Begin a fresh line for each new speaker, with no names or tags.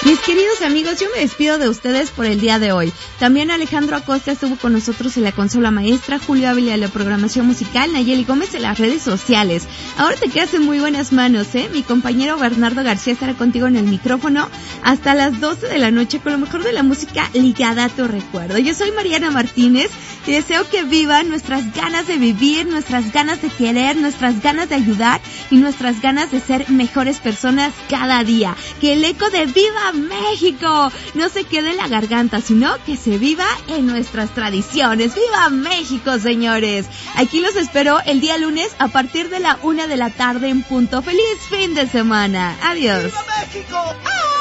Mis queridos amigos, yo me despido de ustedes por el día de hoy. También Alejandro Acosta estuvo con nosotros en la consola maestra, Julio Ávila en la programación musical, Nayeli Gómez en las redes sociales. Ahora te quedas en muy buenas manos, Mi compañero Bernardo García estará contigo en el micrófono hasta las 12 de la noche con lo mejor de la música ligada a tu recuerdo. Yo soy Mariana Martínez y deseo que vivan nuestras ganas de vivir, nuestras ganas de querer, nuestras ganas de ayudar y nuestras ganas de ser mejores personas cada día. Que el eco de ¡Viva México! No se quede en la garganta, sino que se viva en nuestras tradiciones. ¡Viva México, señores! Aquí los espero el día lunes a partir de la 1 de la tarde en punto. ¡Feliz fin de semana! ¡Adiós!
¡Viva México! ¡Ah!